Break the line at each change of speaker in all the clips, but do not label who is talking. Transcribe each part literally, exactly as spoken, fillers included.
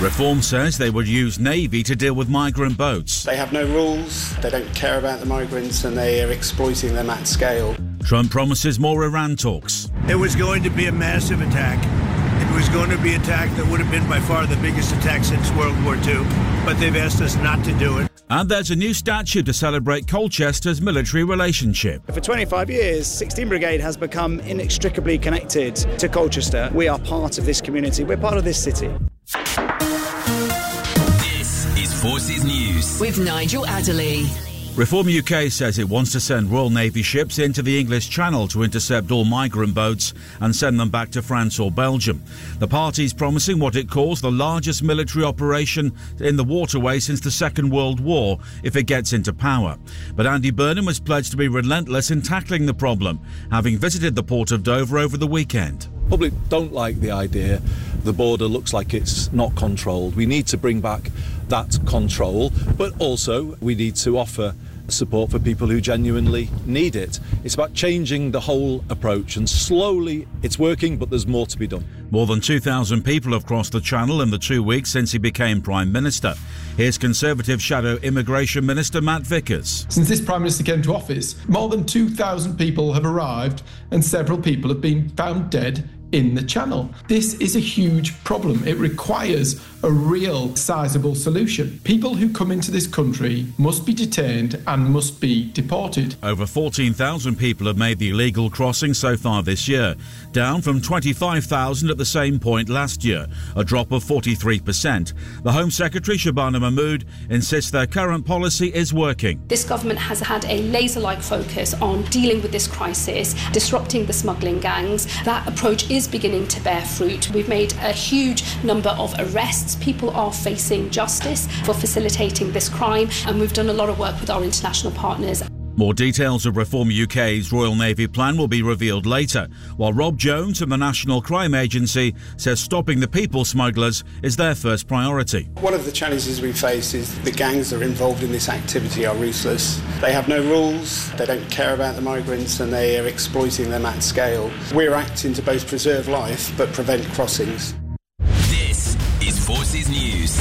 Reform says they would use Navy to deal with migrant boats.
They have no rules, they don't care about the migrants, and they are exploiting them at scale.
Trump promises more Iran talks.
It was going to be a massive attack. It was going to be an attack that would have been by far the biggest attack since World War Two, but they've asked us not to do it.
And there's a new statue to celebrate Colchester's military relationship.
For twenty-five years, sixteenth Brigade has become inextricably connected to Colchester. We are part of this community. We're part of this city.
This is Forces News
with Nigel Adderley.
Reform U K says it wants to send Royal Navy ships into the English Channel to intercept all migrant boats and send them back to France or Belgium. The party's promising what it calls the largest military operation in the waterway since the Second World War if it gets into power. But Andy Burnham was pledged to be relentless in tackling the problem, having visited the port of Dover over the weekend.
Public don't like the idea the border looks like it's not controlled. We need to bring back that control, but also we need to offer support for people who genuinely need it. It's about changing the whole approach, and slowly it's working, but there's more to be done.
More than two thousand people have crossed the Channel in the two weeks since he became Prime Minister. Here's Conservative Shadow Immigration Minister Matt Vickers.
Since this Prime Minister came to office, more than two thousand people have arrived and several people have been found dead in the Channel. This is a huge problem. It requires a real sizable solution. People who come into this country must be detained and must be deported.
Over fourteen thousand people have made the illegal crossing so far this year, down from twenty-five thousand at the same point last year, a drop of forty-three percent. The Home Secretary, Shabana Mahmood, insists their current policy is working.
This government has had a laser-like focus on dealing with this crisis, disrupting the smuggling gangs. That approach is beginning to bear fruit. We've made a huge number of arrests. People are facing justice for facilitating this crime, and we've done a lot of work with our international partners.
More details of Reform U K's Royal Navy plan will be revealed later, while Rob Jones from the National Crime Agency says stopping the people smugglers is their first priority.
One of the challenges we face is the gangs that are involved in this activity are ruthless. They have no rules, they don't care about the migrants, and they are exploiting them at scale. We're acting to both preserve life but prevent crossings.
This is Forces News.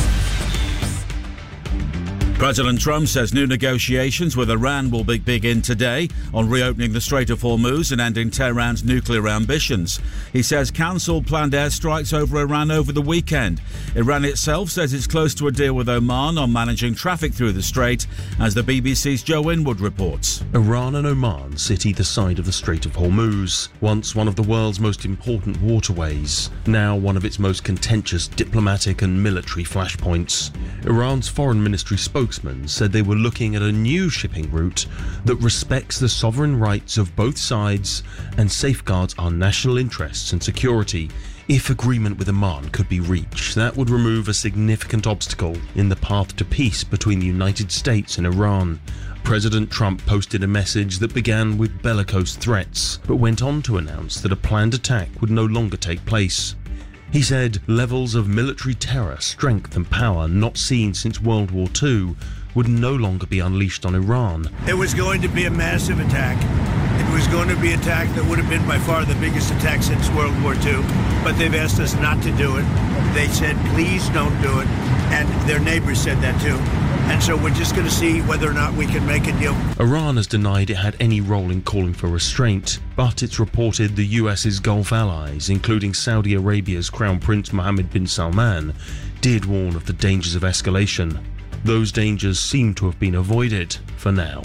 President Trump says new negotiations with Iran will begin today on reopening the Strait of Hormuz and ending Tehran's nuclear ambitions. He says cancelled planned airstrikes over Iran over the weekend. Iran itself says it's close to a deal with Oman on managing traffic through the strait, as the B B C's Joe Inwood reports.
Iran and Oman sit either side of the Strait of Hormuz, once one of the world's most important waterways, now one of its most contentious diplomatic and military flashpoints. Iran's foreign ministry spokesman said they were looking at a new shipping route that respects the sovereign rights of both sides and safeguards our national interests and security. If agreement with Oman could be reached, that would remove a significant obstacle in the path to peace between the United States and Iran. President Trump posted a message that began with bellicose threats, but went on to announce that a planned attack would no longer take place. He said levels of military terror, strength and power not seen since World War Two would no longer be unleashed on Iran.
It was going to be a massive attack. It was going to be an attack that would have been by far the biggest attack since World War Two, but they've asked us not to do it. They said, please don't do it, and their neighbors said that too. And so we're just going to see whether or not we can make a deal.
Iran has denied it had any role in calling for restraint, but it's reported the US's Gulf allies, including Saudi Arabia's Crown Prince Mohammed bin Salman, did warn of the dangers of escalation. Those dangers seem to have been avoided for now.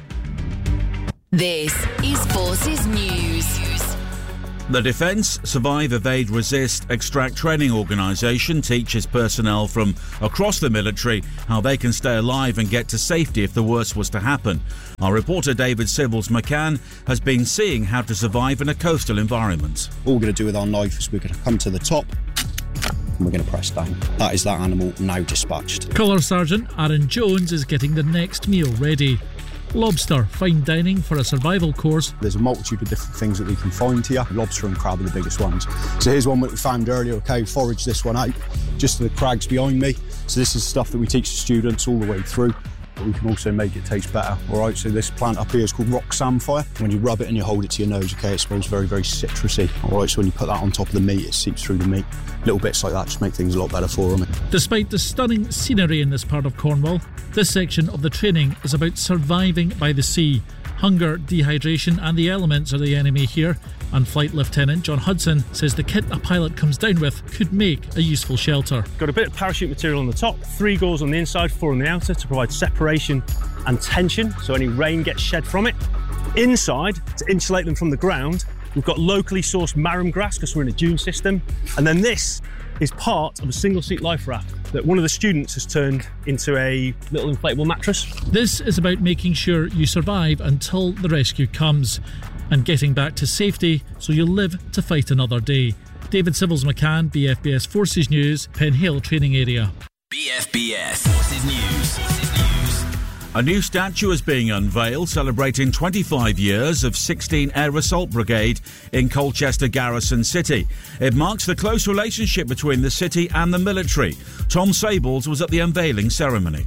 This is Forces News.
The Defence Survive, Evade, Resist, Extract training organisation teaches personnel from across the military how they can stay alive and get to safety if the worst was to happen. Our reporter David Sibbles McCann has been seeing how to survive in a coastal environment.
All we're going to do with our knife is we're going to come to the top and we're going to press down. That is that animal now dispatched.
Colour Sergeant Aaron Jones is getting the next meal ready. Lobster, fine dining for a survival course.
There's a multitude of different things that we can find here. Lobster and crab are the biggest ones. So here's one that we found earlier. Okay, foraged this one out just to the crags behind me. So this is stuff that we teach the students all the way through. but we can also make it taste better. All right, so this plant up here is called rock samphire. When you rub it and you hold it to your nose, okay, it smells very, very citrusy. All right, so when you put that on top of the meat, it seeps through the meat. Little bits like that just make things a lot better for them.
Despite the stunning scenery in this part of Cornwall, this section of the training is about surviving by the sea. Hunger, dehydration and the elements are the enemy here, and Flight Lieutenant John Hudson says the kit a pilot comes down with could make a useful shelter.
Got a bit of parachute material on the top, three gauze on the inside, four on the outer to provide separation and tension so any rain gets shed from it. Inside, to insulate them from the ground, we've got locally sourced marram grass because we're in a dune system, and then this is part of a single-seat life raft that one of the students has turned into a little inflatable mattress.
This is about making sure you survive until the rescue comes and getting back to safety so you'll live to fight another day. David Civils McCann, B F B S Forces News, Penhill Training Area.
B F B S Forces News. Forces News.
A new statue is being unveiled celebrating twenty-five years of sixteen Air Assault Brigade in Colchester Garrison City. It marks the close relationship between the city and the military. Tom Sables was at the unveiling ceremony.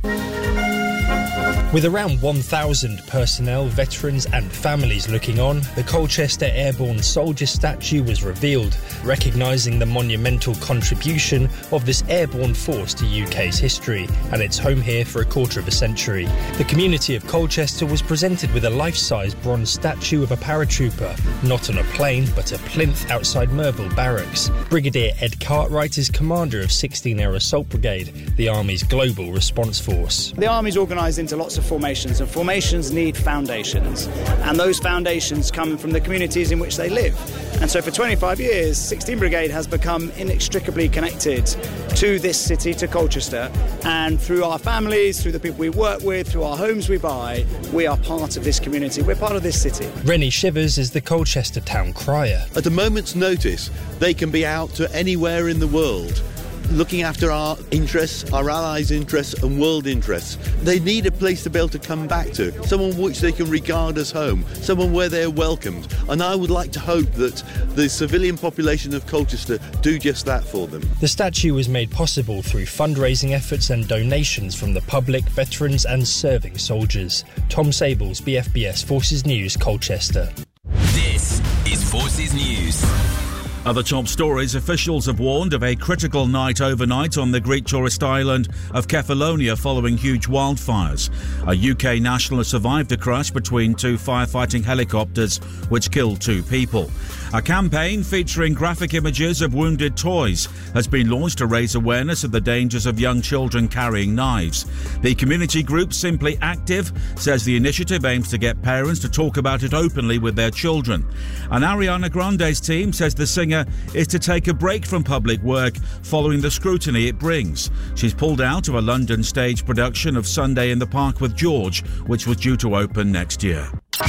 With around one thousand personnel, veterans and families looking on, the Colchester Airborne Soldier statue was revealed, recognising the monumental contribution of this airborne force to U K's history and its home here for a quarter of a century. The community of Colchester was presented with a life-size bronze statue of a paratrooper, not on a plane but a plinth outside Merville Barracks. Brigadier Ed Cartwright is commander of sixteen Air Assault Brigade, the Army's global response force.
The Army's organised into lots of formations, and formations need foundations, and those foundations come from the communities in which they live. And so for twenty-five years, sixteen Brigade has become inextricably connected to this city, to Colchester, and through our families, through the people we work with, through our homes we buy, we are part of this community, we're part of this city.
Rennie Shivers is the Colchester town crier.
At a moment's notice, they can be out to anywhere in the world, looking after our interests, our allies' interests and world interests. They need a place to be able to come back to, someone which they can regard as home, someone where they're welcomed. And I would like to hope that the civilian population of Colchester do just that for them.
The statue was made possible through fundraising efforts and donations from the public, veterans and serving soldiers. Tom Sables, B F B S Forces News, Colchester.
This is Forces News.
Other top stories, officials have warned of a critical night overnight on the Greek tourist island of Kefalonia following huge wildfires. A U K national has survived a crash between two firefighting helicopters which killed two people. A campaign featuring graphic images of wounded toys has been launched to raise awareness of the dangers of young children carrying knives. The community group Simply Active says the initiative aims to get parents to talk about it openly with their children. And Ariana Grande's team says the singer is to take a break from public work following the scrutiny it brings. She's pulled out of a London stage production of Sunday in the Park with George, which was due to open next year.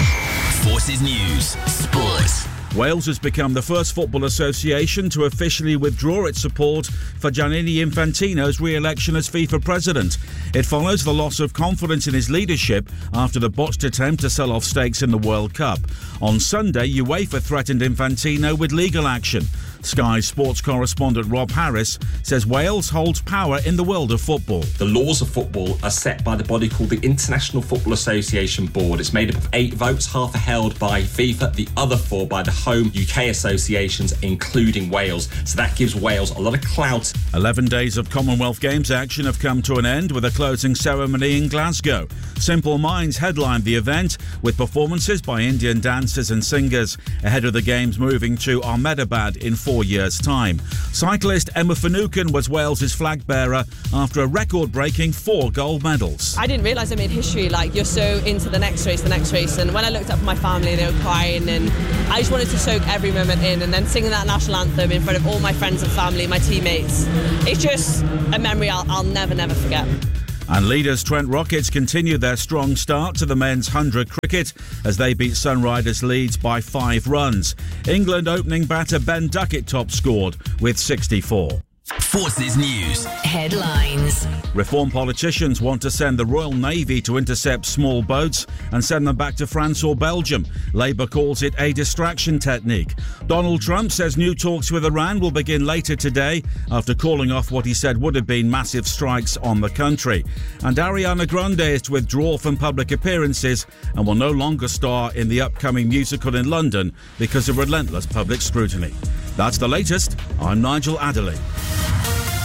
Forces News Sport.
Wales has become the first football association to officially withdraw its support for Gianni Infantino's re-election as FIFA president. It follows the loss of confidence in his leadership after the botched attempt to sell off stakes in the World Cup. On Sunday, UEFA threatened Infantino with legal action. Sky Sports correspondent Rob Harris says Wales holds power in the world of football.
The laws of football are set by the body called the International Football Association Board. It's made up of eight votes, half are held by FIFA, the other four by the home U K associations, including Wales. So that gives Wales a lot of clout.
eleven days of Commonwealth Games action have come to an end with a closing ceremony in Glasgow. Simple Minds headlined the event with performances by Indian dancers and singers ahead of the Games moving to Ahmedabad in four years' time. Cyclist Emma Finucane was Wales's flag bearer after a record-breaking four gold medals.
I didn't realise I made history. Like, you're so into the next race, the next race, and when I looked up at my family, they were crying, and I just wanted to soak every moment in, and then singing that national anthem in front of all my friends and family, my teammates. It's just a memory I'll, I'll never, never forget.
And leaders Trent Rockets continued their strong start to the men's one hundred cricket as they beat Sunriders Leeds by five runs. England opening batter Ben Duckett top scored with sixty-four.
Forces News.
Headlines.
Reform politicians want to send the Royal Navy to intercept small boats and send them back to France or Belgium. Labour calls it a distraction technique. Donald Trump says new talks with Iran will begin later today after calling off what he said would have been massive strikes on the country. And Ariana Grande is to withdraw from public appearances and will no longer star in the upcoming musical in London because of relentless public scrutiny. That's the latest. I'm Nigel Adderley.